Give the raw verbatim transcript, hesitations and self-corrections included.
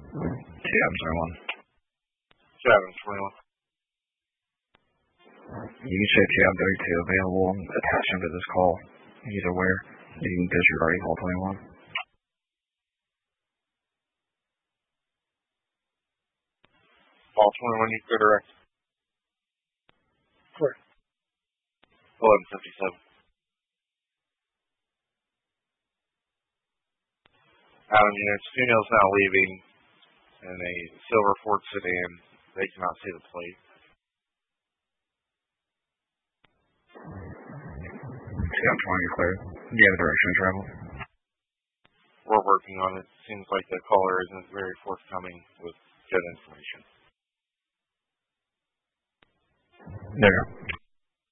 T M twenty-one. Seven twenty-one. You can say T M thirty-two available and attach him to this call. He's aware. You can disregard call twenty-one. Call twenty-one, you go direct. Correct. eleven fifty-seven. Allen units, female's now leaving in a silver Ford sedan. They cannot see the plate. T M twenty, you're clear. Do you have a direction of travel? We're working on it. Seems like the caller isn't very forthcoming with good information. There.